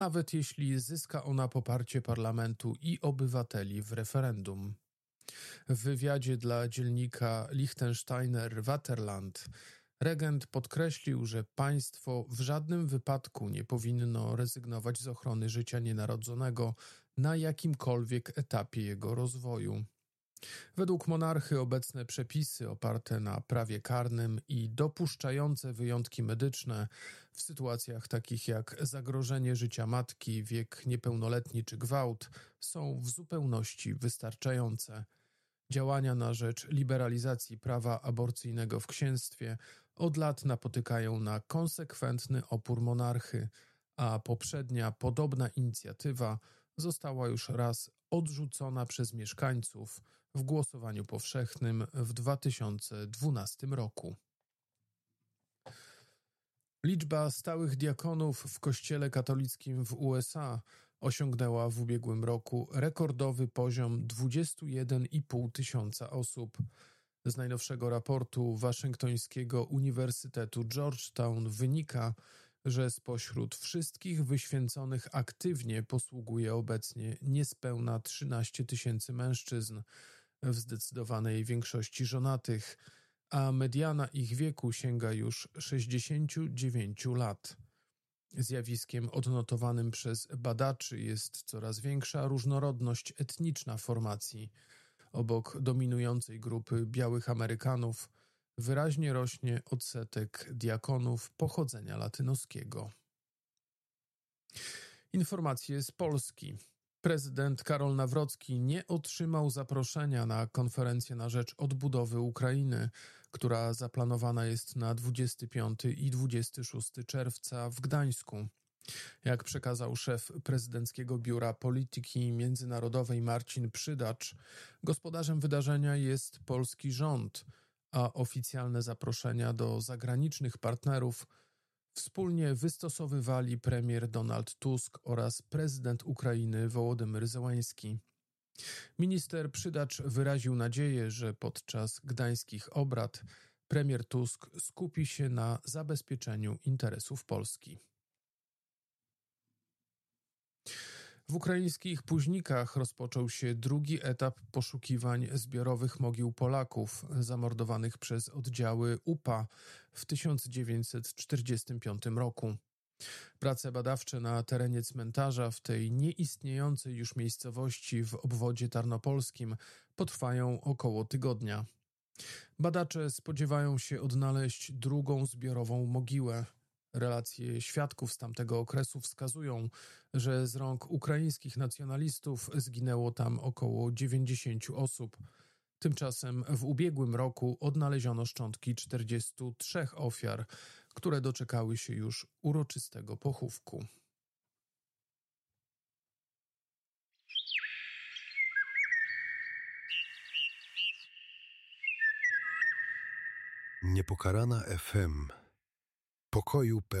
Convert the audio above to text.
nawet jeśli zyska ona poparcie parlamentu i obywateli w referendum. W wywiadzie dla dziennika Liechtensteiner Vaterland regent podkreślił, że państwo w żadnym wypadku nie powinno rezygnować z ochrony życia nienarodzonego na jakimkolwiek etapie jego rozwoju. Według monarchy obecne przepisy oparte na prawie karnym i dopuszczające wyjątki medyczne w sytuacjach takich jak zagrożenie życia matki, wiek niepełnoletni czy gwałt są w zupełności wystarczające. Działania na rzecz liberalizacji prawa aborcyjnego w księstwie od lat napotykają na konsekwentny opór monarchy, a poprzednia podobna inicjatywa została już raz odrzucona przez mieszkańców w głosowaniu powszechnym w 2012 roku. Liczba stałych diakonów w Kościele katolickim w USA osiągnęła w ubiegłym roku rekordowy poziom 21,5 tysiąca osób. Z najnowszego raportu Waszyngtońskiego Uniwersytetu Georgetown wynika, że spośród wszystkich wyświęconych aktywnie posługuje obecnie niespełna 13 tysięcy mężczyzn, w zdecydowanej większości żonatych, a mediana ich wieku sięga już 69 lat. Zjawiskiem odnotowanym przez badaczy jest coraz większa różnorodność etniczna formacji. Obok dominującej grupy białych Amerykanów wyraźnie rośnie odsetek diakonów pochodzenia latynoskiego. Informacje z Polski. Prezydent Karol Nawrocki nie otrzymał zaproszenia na konferencję na rzecz odbudowy Ukrainy, która zaplanowana jest na 25 i 26 czerwca w Gdańsku. Jak przekazał szef prezydenckiego Biura Polityki Międzynarodowej Marcin Przydacz, gospodarzem wydarzenia jest polski rząd, a oficjalne zaproszenia do zagranicznych partnerów wspólnie wystosowywali premier Donald Tusk oraz prezydent Ukrainy Wołodymyr Zełański. Minister Przydacz wyraził nadzieję, że podczas gdańskich obrad premier Tusk skupi się na zabezpieczeniu interesów Polski. W ukraińskich Późnikach rozpoczął się drugi etap poszukiwań zbiorowych mogił Polaków zamordowanych przez oddziały UPA w 1945 roku. Prace badawcze na terenie cmentarza w tej nieistniejącej już miejscowości w obwodzie tarnopolskim potrwają około tygodnia. Badacze spodziewają się odnaleźć drugą zbiorową mogiłę. Relacje świadków z tamtego okresu wskazują, że z rąk ukraińskich nacjonalistów zginęło tam około 90 osób. Tymczasem w ubiegłym roku odnaleziono szczątki 43 ofiar, które doczekały się już uroczystego pochówku. Niepokalana FM. Pokoju